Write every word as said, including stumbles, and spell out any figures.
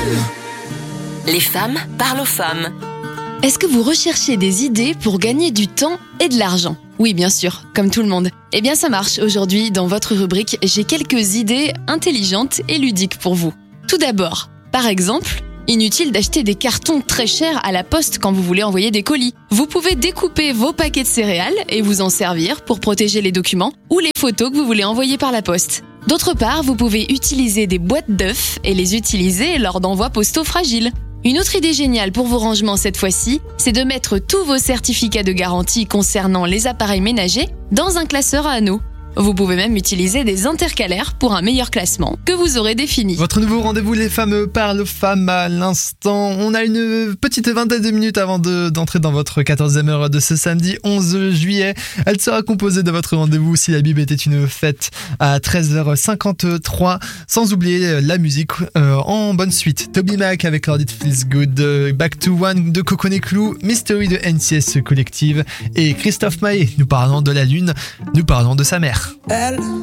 Les femmes parlent aux femmes. Est-ce que vous recherchez des idées pour gagner du temps et de l'argent ? Oui, bien sûr, comme tout le monde. Eh bien, ça marche. Aujourd'hui, dans votre rubrique, j'ai quelques idées intelligentes et ludiques pour vous. Tout d'abord, par exemple, inutile d'acheter des cartons très chers à la poste quand vous voulez envoyer des colis. Vous pouvez découper vos paquets de céréales et vous en servir pour protéger les documents ou les photos que vous voulez envoyer par la poste. D'autre part, vous pouvez utiliser des boîtes d'œufs et les utiliser lors d'envois postaux fragiles. Une autre idée géniale pour vos rangements cette fois-ci, c'est de mettre tous vos certificats de garantie concernant les appareils ménagers dans un classeur à anneaux. Vous pouvez même utiliser des intercalaires pour un meilleur classement que vous aurez défini. Votre nouveau rendez-vous, les femmes parlent aux femmes à l'instant. On a une petite vingtaine de minutes avant de, d'entrer dans votre quatorzième heure de ce samedi onze juillet. Elle sera composée de votre rendez-vous si la Bible était une fête à treize heures cinquante-trois. Sans oublier la musique euh, en bonne suite. Toby Mac avec Lord It Feels Good, euh, Back to One de Cocon et Clou, Mystery de N C S Collective et Christophe Maé. Nous parlons de la lune, nous parlons de sa mère. Elle